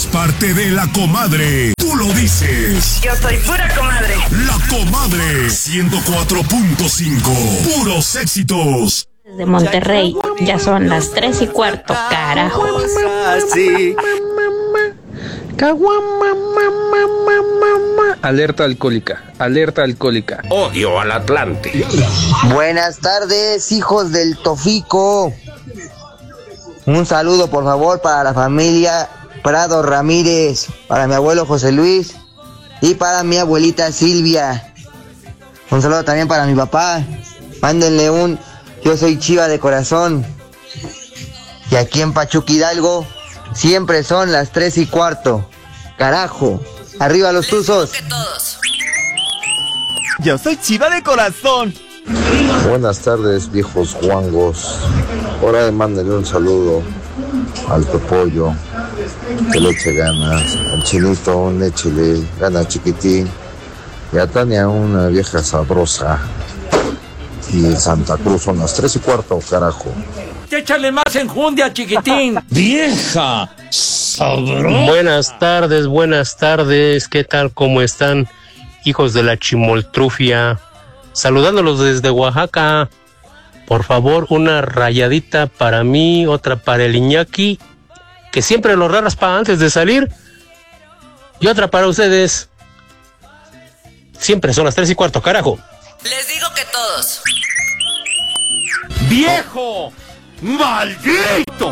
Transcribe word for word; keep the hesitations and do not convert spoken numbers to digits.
parte de La Comadre. Tú lo dices. Yo soy pura comadre. La Comadre ciento cuatro punto cinco. Puros éxitos. De Monterrey, ya son las tres y cuarto, carajo. Alerta alcohólica, alerta alcohólica. Odio al Atlante. Buenas tardes, hijos del Tofico. Un saludo, por favor, para la familia Prado Ramírez, para mi abuelo José Luis y para mi abuelita Silvia. Un saludo también para mi papá. Mándenle un yo soy Chiva de corazón. Y aquí en Pachuca Hidalgo siempre son las tres y cuarto. Carajo, arriba los Tuzos. Yo soy Chiva de corazón. Buenas tardes, viejos guangos. Ahora de mandarle un saludo al Topollo, que le eche ganas, al Chinito, un échele gana chiquitín, y a Tania, una vieja sabrosa. Y en Santa Cruz son las tres y cuarto, carajo. Échale más enjundia, chiquitín. ¡Vieja! ¡Sabrosa! Buenas tardes, buenas tardes. ¿Qué tal? ¿Cómo están? Hijos de la chimoltrufia. Saludándolos desde Oaxaca. Por favor, una rayadita para mí, otra para el Iñaki, que siempre lo raspa antes de salir. Y otra para ustedes. Siempre son las tres y cuarto, carajo. Les digo que todos. ¡Viejo! ¡Maldito!